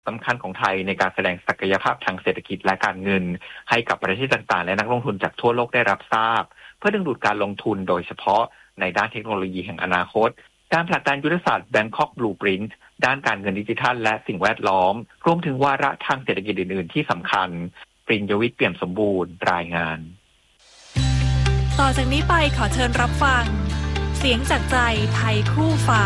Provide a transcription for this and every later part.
สำคัญของไทยในการแสดงศักยภาพทางเศรษฐกิจและการเงินให้กับประเทศต่างๆและนักลงทุนจากทั่วโลกได้รับทราบเพื่อดึงดูดการลงทุนโดยเฉพาะในด้านเทคโนโลยีแห่งอนาคตการผลักดันยุทธศาสตร์ Bangkok Blueprint ด้านการเงินดิจิทัลและสิ่งแวดล้อมรวมถึงวาระทางเศรษฐกิจอื่นๆที่สำคัญปริญญวิทย์เปี่ยมสมบูรณ์รายงานต่อจากนี้ไปขอเชิญรับฟังเสียงจากใจไทยคู่ฟ้า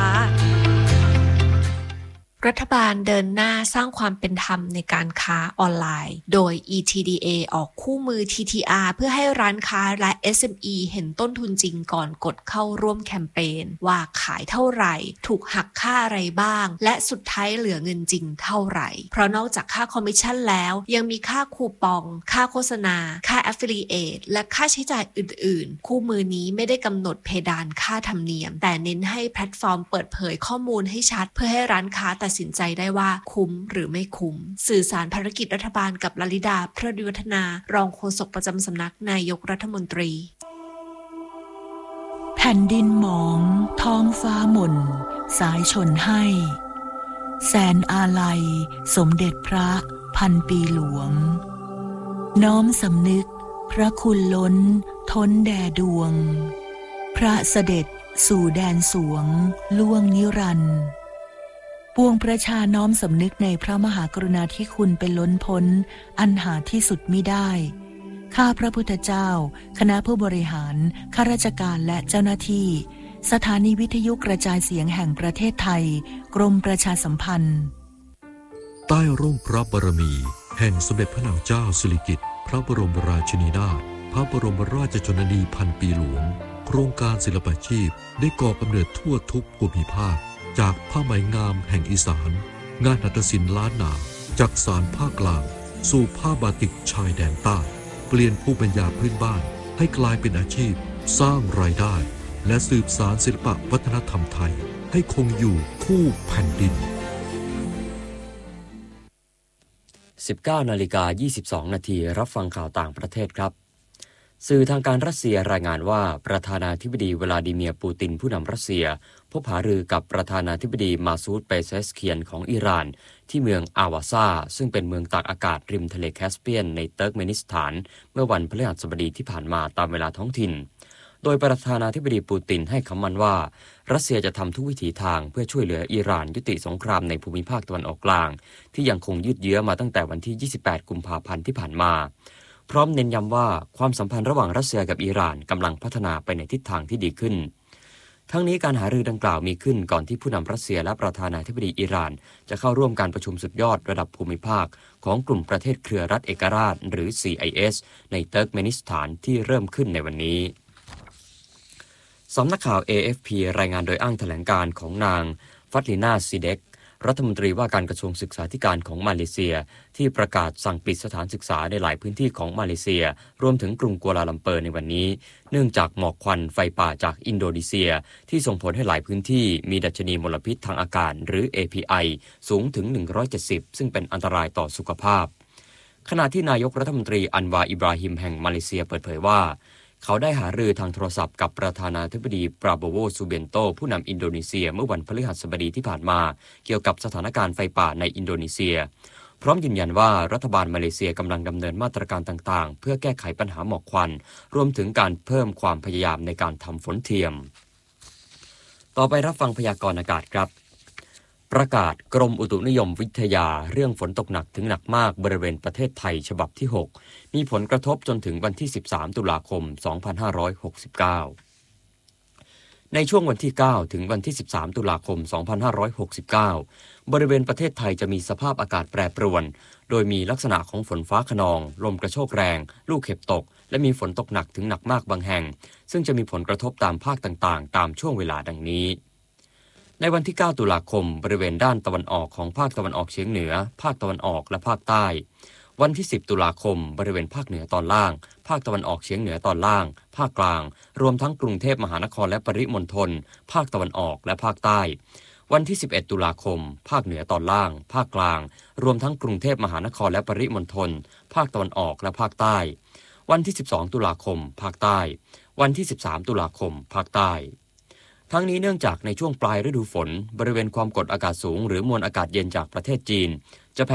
รัฐบาลเดินหน้าสร้างความเป็นธรรมในการค้าออนไลน์โดย ETDA ออกคู่มือ TTR เพื่อให้ร้านค้าและ SME เห็นต้นทุนจริงก่อนกดเข้าร่วมแคมเปญว่าขายเท่าไหร่ถูกหักค่าอะไรบ้างและสุดท้ายเหลือเงินจริงเท่าไหร่เพราะนอกจากค่าคอมมิชชั่นแล้วยังมีค่าคูปองค่าโฆษณาค่า Affiliate และค่าใช้จ่ายอื่นๆคู่มือนี้ไม่ได้กำหนดเพดานค่าธรรมเนียมแต่เน้นให้แพลตฟอร์มเปิดเผยข้อมูลให้ชัดเพื่อให้ร้านค้าตัดสินใจได้ว่าคุ้มหรือไม่คุ้มสื่อสารภารกิจรัฐบาลกับลลิดาพระดิวัฒนารองโฆษกประจำสำนักนายกรัฐมนตรีแผ่นดินหมองท้องฟ้าหม่นสายชนให้แสนอาลัยสมเด็จพระพันปีหลวงน้อมสำนึกพระคุณล้นท้นแด่ดวงพระเสด็จสู่แดนสวงล่วงนิรันดร์ปวงประชาน้อมสำนึกในพระมหากรุณาธิคุณเป็นล้นพ้นอันหาที่สุดมิได้ข้าพระพุทธเจ้าคณะผู้บริหารข้าราชการและเจ้าหน้าที่สถานีวิทยุกระจายเสียงแห่งประเทศไทยกรมประชาสัมพันธ์ใต้ร่มพระบารมีแห่งสมเด็จพระนางเจ้าสิริกิติ์พระบรมราชินีนาถพระบรมราชชนนีพันปีหลวงโครงการศิลปาชีพได้ก่อกำเนิดทั่วทุกภูมิภาคจากผ้าไหมงามแห่งอีสานงานหัตถศิลป์ล้านนาจากสานภาคกลางสู่ผ้าบาติกชายแดนใต้เปลี่ยนภูมิปัญญาพื้นบ้านให้กลายเป็นอาชีพสร้างรายได้และสืบสานศิลปวัฒนธรรมไทยให้คงอยู่คู่แผ่นดิน 19:22 น.รับฟังข่าวต่างประเทศครับสื่อทางการรัสเซียรายงานว่าประธานาธิบดีวลาดิเมียร์ปูตินผู้นำรัสเซียพบหารือกับประธานาธิบดีมาซูดเปเซสเคียนของอิหร่านที่เมืองอาวาซาซึ่งเป็นเมืองตากอากาศริมทะเลแคสเปียนในเติร์กเมนิสถานเมื่อวันพฤหัสบดีที่ผ่านมาตามเวลาท้องถิ่นโดยประธานาธิบดีปูตินให้คำมั่นว่ารัสเซียจะทำทุกวิถีทางเพื่อช่วยเหลืออิหร่านยุติสงครามในภูมิภาคตะวันออกกลางที่ยังคงยืดเยื้อมาตั้งแต่วันที่28กุมภาพันธ์ที่ผ่านมาพร้อมเน้นย้ำว่าความสัมพันธ์ระหว่างรัสเซียกับอิหร่านกำลังพัฒนาไปในทิศทางที่ดีขึ้นทั้งนี้การหารือดังกล่าวมีขึ้นก่อนที่ผู้นำรัสเซียและประธานาธิบดีอิหร่านจะเข้าร่วมการประชุมสุดยอดระดับภูมิภาคของกลุ่มประเทศเครือรัฐเอกราชหรือ CIS ในเติร์กเมนิสถานที่เริ่มขึ้นในวันนี้สำนักข่าว AFP รายงานโดยอ้างแถลงการของนางฟัตลินาซิเดกรัฐมนตรีว่าการกระทรวงศึกษาธิการของมาเลเซียที่ประกาศสั่งปิดสถานศึกษาในหลายพื้นที่ของมาเลเซียรวมถึงกรุงกัวลาลัมเปอร์ในวันนี้เนื่องจากหมอกควันไฟป่าจากอินโดนีเซียที่ส่งผลให้หลายพื้นที่มีดัชนีมลพิษทางอากาศหรือ API สูงถึง170ซึ่งเป็นอันตรายต่อสุขภาพขณะที่นายกรัฐมนตรีอันวาอิบราฮิมแห่งมาเลเซียเปิดเผยว่าเขาได้หารือทางโทรศัพท์กับประธานาธิบดีปราโบโวซูเบนโตผู้นำอินโดนีเซียเมื่อวันพฤหัสบดีที่ผ่านมาเกี่ยวกับสถานการณ์ไฟป่าในอินโดนีเซียพร้อมยืนยันว่ารัฐบาลมาเลเซียกำลังดำเนินมาตรการต่างๆเพื่อแก้ไขปัญหาหมอกควันรวมถึงการเพิ่มความพยายามในการทำฝนเทียมต่อไปรับฟังพยากรณ์อากาศครับประกาศกรมอุตุนิยมวิทยาเรื่องฝนตกหนักถึงหนักมากบริเวณประเทศไทยฉบับที่6มีผลกระทบจนถึงวันที่13ตุลาคม2569ในช่วงวันที่9ถึงวันที่13ตุลาคม2569บริเวณประเทศไทยจะมีสภาพอากาศแปรปรวนโดยมีลักษณะของฝนฟ้าคะนองลมกระโชกแรงลูกเห็บตกและมีฝนตกหนักถึงหนักมากบางแห่งซึ่งจะมีผลกระทบตามภาคต่างๆตามช่วงเวลาดังนี้ในวันที่9ตุลาคมบริเวณด้านตะวันออกของภาคตะวันออกเฉียงเหนือภาคตะวันออกและภาคใต้วันที่10ตุลาคมบริเวณภาคเหนือตอนล่างภาคตะวันออกเฉียงเหนือตอนล่างภาคกลางรวมทั้งกรุงเทพมหานครและปริมณฑลภาคตะวันออกและภาคใต้วันที่11ตุลาคมภาคเหนือตอนล่างภาคกลางรวมทั้งกรุงเทพมหานครและปริมณฑลภาคตะวันออกและภาคใต้วันที่12ตุลาคมภาคใต้วันที่13ตุลาคมภาคใต้ทั้งนี้เนื่องจากในช่วงปลายฤดูฝนบริเวณความกดอากาศสูงหรือมวลอากาศเย็นจากประเทศจีนจะ